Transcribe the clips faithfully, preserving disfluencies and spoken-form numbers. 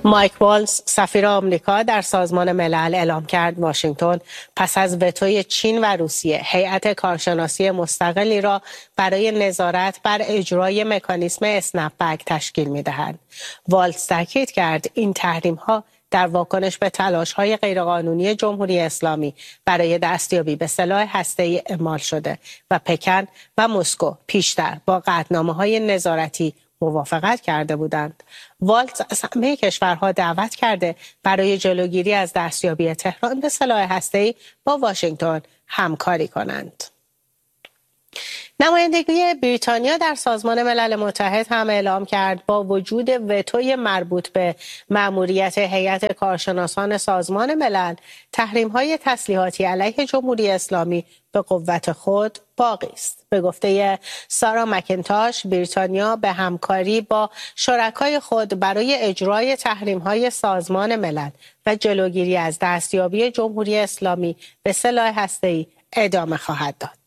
مایک والز سفیر آمریکا در سازمان ملل اعلام کرد واشنگتن پس از وتوی چین و روسیه هیئت کارشناسی مستقلی را برای نظارت بر اجرای مکانیزم اسنپ بک تشکیل می‌دهد. والز تاکید کرد این تحریم‌ها در واکنش به تلاش‌های غیرقانونی جمهوری اسلامی برای دستیابی به سلاح هسته‌ای اعمال شده و پکن و مسکو پیشتر با قطعنامه‌های نظارتی موافقت کرده بودند. والز از همه کشورها دعوت کرده برای جلوگیری از دستیابی تهران به سلاح هسته‌ای با واشنگتن همکاری کنند. نمایندگی بریتانیا در سازمان ملل متحد هم اعلام کرد با وجود وتوی مربوط به مأموریت هیئت کارشناسان سازمان ملل، تحریم‌های تسلیحاتی علیه جمهوری اسلامی به قوت خود باقی است. به گفته سارا مکینتاش، بریتانیا به همکاری با شرکای خود برای اجرای تحریم‌های سازمان ملل و جلوگیری از دستیابی جمهوری اسلامی به سلاح هسته‌ای ادامه خواهد داد.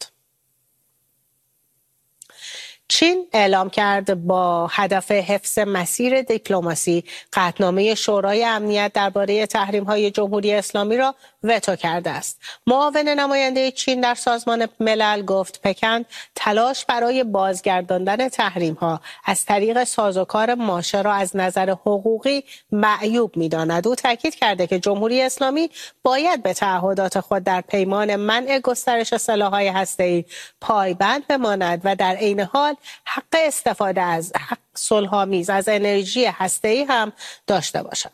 چین اعلام کرد با هدف حفظ مسیر دیپلماسی قطعنامه شورای امنیت درباره تحریم‌های جمهوری اسلامی را وتو کرده است. معاون نماینده چین در سازمان ملل گفت پکن تلاش برای بازگرداندن تحریم‌ها از طریق سازوکار ماشه را از نظر حقوقی معیوب می‌داند. او تاکید کرده که جمهوری اسلامی باید به تعهدات خود در پیمان منع گسترش سلاح‌های هسته‌ای پایبند بماند و در عین حال حق استفاده از حق صلح‌آمیز از انرژی هسته‌ای هم داشته باشد.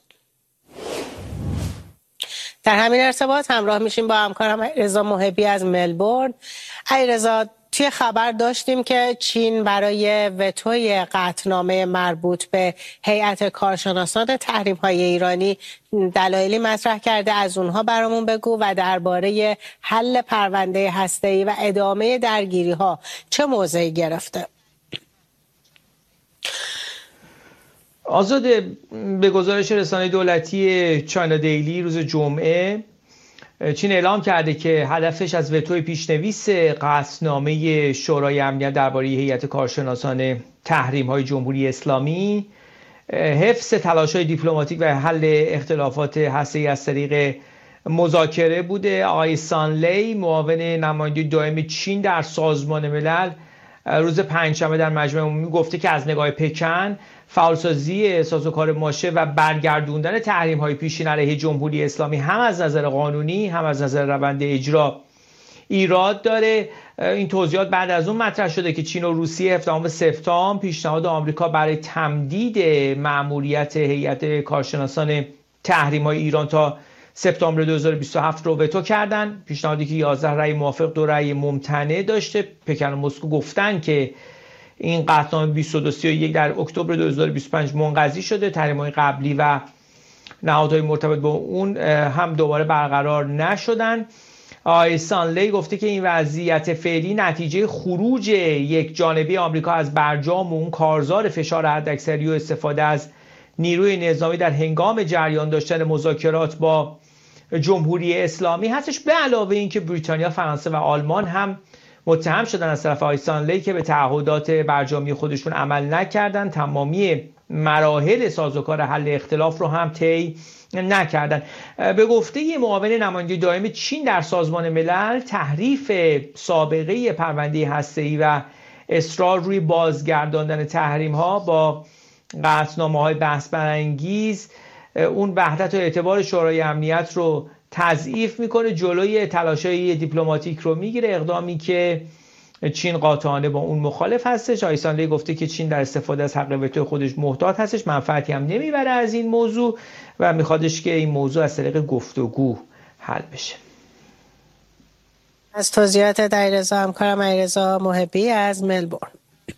در همین ارتباط همراه میشیم با همکارم علیرضا محبی از ملبورن. علیرضا، توی خبر داشتیم که چین برای وتوی قطعنامه مربوط به هیئت کارشناسان تحریم‌های ایرانی دلایلی مطرح کرده، از اونها برامون بگو و درباره حل پرونده هسته‌ای و ادامه درگیری‌ها چه موضعی گرفته؟ آزاده، به گزارش رسانه دولتی چاینا دیلی روز جمعه، چین اعلام کرده که هدفش از وتوی پیشنویس قطعنامه شورای امنیت درباره هیئت کارشناسان تحریم‌های جمهوری اسلامی حفظ تلاش‌های دیپلماتیک و حل اختلافات هسته‌ای از طریق مذاکره بوده. آقای سان لی، معاون نماینده دائم چین در سازمان ملل، روز پنجشنبه در مجمع عمومی گفته که از نگاه پکن فعالسازی سازوکار ماشه و برگردوندن تحریم‌های پیشین علیه جمهوری اسلامی هم از نظر قانونی هم از نظر روند اجرا ایراد داره. این توضیحات بعد از اون مطرح شده که چین و روسیه هفدهم سپتامبر پیشنهاد آمریکا برای تمدید مأموریت هیئت کارشناسان تحریم‌های ایران تا سپتامبر دو هزار و بیست و هفت رو وتو کردن. پیشنهادی که یازده رأی موافق، دو رأی ممتنع داشته. پکن و مسکو گفتن که این قطعنامه بیست و دو سی و یک در اکتبر دو هزار و بیست و پنج منقضی شده. تحریم‌های قبلی و نهادهای مرتبط با اون هم دوباره برقرار نشدن. آقای سانلی گفته که این وضعیت فعلی نتیجه خروج یک جانبه آمریکا از برجام و اون کارزار فشار حداکثری و استفاده از نیروی نظامی در هنگام جریان داشتن مذاکرات با جمهوری اسلامی هستش. به علاوه اینکه بریتانیا، فرانسه و آلمان هم متهم شدن از طرف آقای سانلی که به تعهدات برجامی خودشون عمل نکردن، تمامی مراحل سازوکار حل اختلاف رو هم طی نکردن. به گفته معاون نماینده دائم چین در سازمان ملل، تحریف سابقه پرونده هسته‌ای و اصرار روی بازگرداندن تحریم‌ها با قطعنامه‌های بحث برانگیز اون وحدت و اعتبار شورای امنیت رو تضعیف میکنه، جلوی تلاش‌های دیپلماتیک رو میگیره، اقدامی که چین قاطعانه با اون مخالف هستش. آقای سانلی گفته که چین در استفاده از حق وتو خودش محتاط هستش، منفعتی هم نمیبره از این موضوع و میخوادش که این موضوع از طریق گفتگو حل بشه. از توضیحات علیرضا همکارم علیرضا محبی از ملبورن.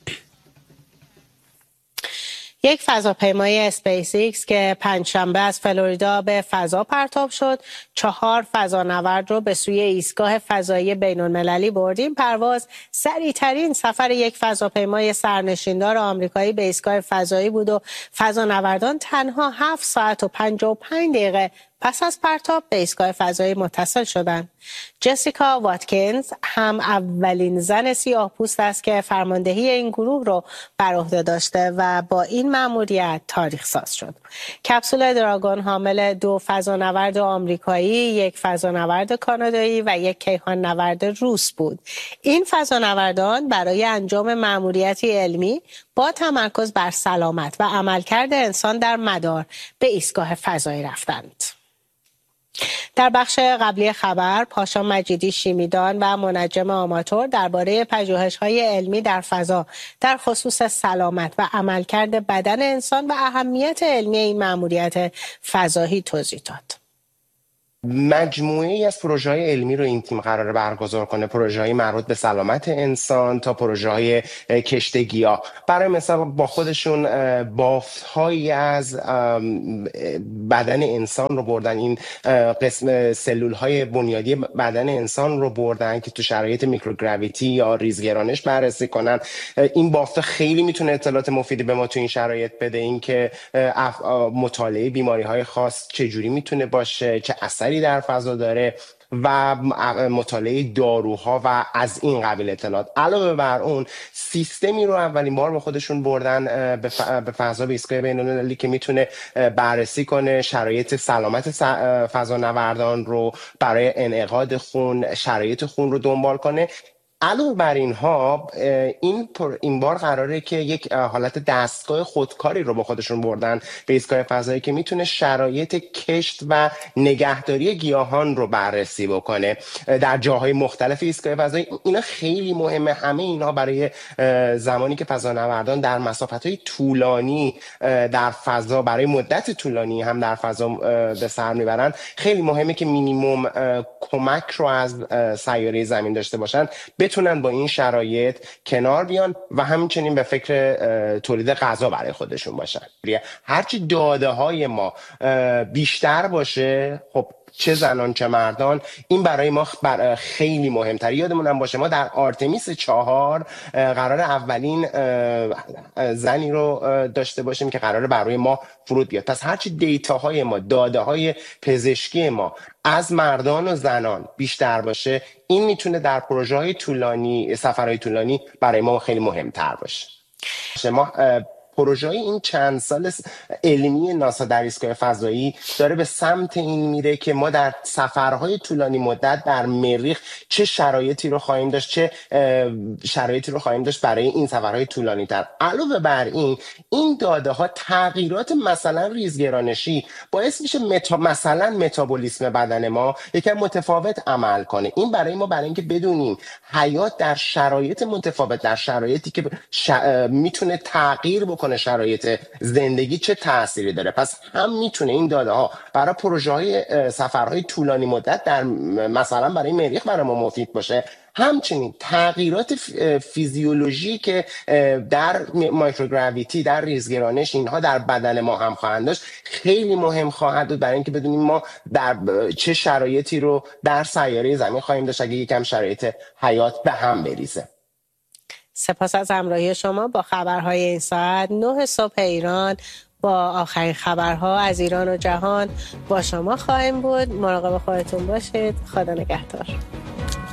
یک فضاپیمای اسپیس ایکس که پنجشنبه از فلوریدا به فضا پرتاب شد، چهار فضانورد رو به سوی ایستگاه فضایی بین‌المللی برد. این پرواز سریع‌ترین سفر یک فضاپیمای سرنشیندار آمریکایی به ایستگاه فضایی بود و فضانوردان تنها هفت ساعت و پنجاه و پنج دقیقه پس از پرتاب به ایستگاه فضایی متصل شدند. جسیکا واتکینز هم اولین زن سیاه‌پوست است که فرماندهی این گروه رو بر عهده داشته و با این مأموریت تاریخ ساز شد. کپسول دراگون حامل دو فضانورد آمریکایی، یک فضانورد کانادایی و یک کیهان نورد روس بود. این فضانوردان برای انجام مأموریتی علمی با تمرکز بر سلامت و عملکرد انسان در مدار به ایستگاه فضایی رفتند. در بخش قبلی خبر، پاشا مجیدی شیمیدان و منجم آماتور درباره پژوهش‌های علمی در فضا در خصوص سلامت و عملکرد بدن انسان و اهمیت علمی این مأموریت فضایی توضیح داد. مجموعه‌ای از پروژه‌های علمی رو این تیم قراره برگزار کنه، پروژه‌های مربوط به سلامت انسان تا پروژه‌های کشت گیاه. برای مثال با خودشون بافت‌هایی از بدن انسان رو بردن، این قسم سلول‌های بنیادی بدن انسان رو بردن که تو شرایط میکروگراویتی یا ریزگرانش بررسی کنن. این بافت خیلی میتونه اطلاعات مفیدی به ما تو این شرایط بده، اینکه مطالعه بیماری‌های خاص چجوری میتونه باشه، چه اثری در فضا داره و مطالعه داروها و از این قبیل اطلاعات. علاوه بر اون سیستمی رو اولین بار به خودشون بردن به فضا، به ایستگاه بین‌المللی که میتونه بررسی کنه شرایط سلامت فضانوردان رو، برای انعقاد خون شرایط خون رو دنبال کنه. علاوه بر اینها این این بار قراره که یک حالت دستگاه خودکاری رو با خودشون بردن به ایستگاه فضایی که میتونه شرایط کشت و نگهداری گیاهان رو بررسی بکنه در جاهای مختلف ایستگاه فضایی. اینا خیلی مهمه، همه اینها برای زمانی که فضانوردان در مسافت‌های طولانی در فضا برای مدت طولانی هم در فضا به سر میبرن، خیلی مهمه که مینیمم کمک رو از سیاره زمین داشته باشن، بتونن با این شرایط کنار بیان و همچنین به فکر تولید غذا برای خودشون باشن. هرچی داده های ما بیشتر باشه، خب چه زنان چه مردان، این برای ما بر خیلی مهمتر. یادمونم باشه ما در آرتمیس چهار قرار اولین زنی رو داشته باشیم که قراره برای ما فرود بیاد. پس هرچی دیتاهای ما، داده های پزشکی ما از مردان و زنان بیشتر باشه، این میتونه در پروژه های طولانی، سفرهای طولانی برای ما خیلی مهمتر باشه. ما پروژه این چند سال علمی ناسا در ایستگاه فضایی داره به سمت این میره که ما در سفرهای طولانی مدت در مریخ چه شرایطی رو خواهیم داشت، چه شرایطی رو خواهیم داشت برای این سفرهای طولانی تر. علاوه بر این این داده ها تغییرات مثلا ریزگرانشی باعث میشه متا... مثلا متابولیسم بدن ما یکم متفاوت عمل کنه. این برای ما برای اینکه بدونیم حیات در شرایط متفاوت، در شرایطی که ش... میتونه تغییر بکنه شرایط زندگی چه تأثیری داره. پس هم میتونه این داده ها برای پروژه های سفرهای طولانی مدت در مثلا برای مریخ برای ما مفید باشه، همچنین تغییرات فیزیولوژی که در مایکروگراویتی، در ریزگرانش، اینها در بدن ما هم خواهند داشت خیلی مهم خواهد بود برای اینکه بدونیم ما در چه شرایطی رو در سیاره زمین خواهیم داشت اگه یکم شرایط حیات به هم بریزه. سپاس از همراهی شما با خبرهای این ساعت. نه صبح ایران با آخرین خبرها از ایران و جهان با شما خواهیم بود. مراقب خودتون باشید. خدا نگهدار.